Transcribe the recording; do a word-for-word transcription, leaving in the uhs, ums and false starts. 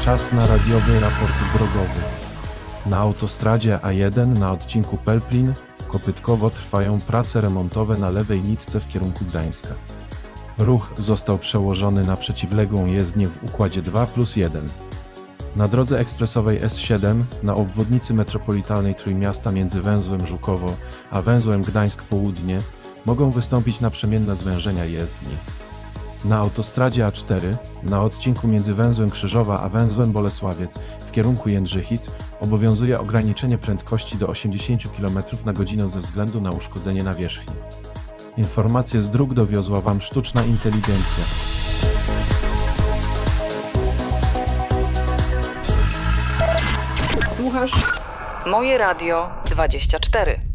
Czas na radiowy raport drogowy. Na autostradzie A jeden na odcinku Pelplin-Kopytkowo trwają prace remontowe na lewej nitce w kierunku Gdańska. Ruch został przełożony na przeciwległą jezdnię w układzie dwa plus jeden. Na drodze ekspresowej S siedem na obwodnicy metropolitalnej Trójmiasta między węzłem Żukowo a węzłem Gdańsk Południe mogą wystąpić naprzemienne zwężenia jezdni. Na autostradzie A cztery na odcinku między węzłem Krzyżowa a węzłem Bolesławiec w kierunku Jędrzychic obowiązuje ograniczenie prędkości do osiemdziesiąt kilometrów na godzinę ze względu na uszkodzenie nawierzchni. Informacje z dróg dowiozła Wam sztuczna inteligencja. Słuchasz Moje Radio dwadzieścia cztery.